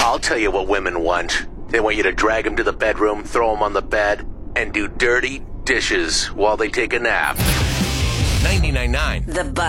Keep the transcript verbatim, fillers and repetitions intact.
I'll tell you what women want. They want you to drag them to the bedroom, throw them on the bed, and do dirty dishes while they take a nap. ninety-nine point nine The Buzz.